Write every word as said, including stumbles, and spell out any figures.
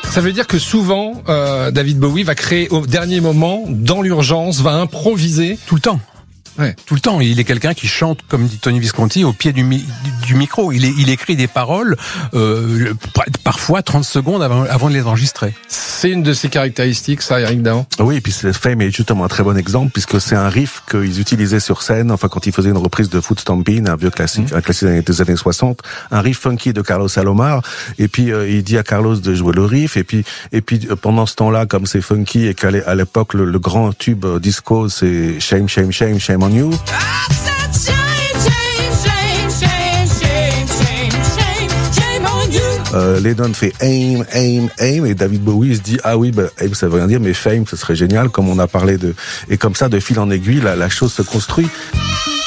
Ça veut dire que souvent, euh, David Bowie va créer au dernier moment, dans l'urgence, va improviser. Tout le temps. Ouais. Tout le temps. Il est quelqu'un qui chante, comme dit Tony Visconti, au pied du, mi- du micro. Il, est, il écrit des paroles, euh, parfois trente secondes avant, avant de les enregistrer. C'est une de ses caractéristiques, ça, Eric Dahan. Oui, et puis Fame est justement un très bon exemple, puisque c'est un riff qu'ils utilisaient sur scène, enfin quand ils faisaient une reprise de Foot Stompin', un vieux classique, mmh. un classique des années soixante, un riff funky de Carlos Alomar, et puis euh, il dit à Carlos de jouer le riff, et puis et puis euh, pendant ce temps-là, comme c'est funky, et qu'à l'époque, le, le grand tube euh, disco, c'est Shame, Shame, Shame, Shame on You. Euh, Lennon fait aim, aim, aim, et David Bowie se dit ah oui, bah, aim ça veut rien dire, mais fame ce serait génial, comme on a parlé de, et comme ça de fil en aiguille la, la chose se construit.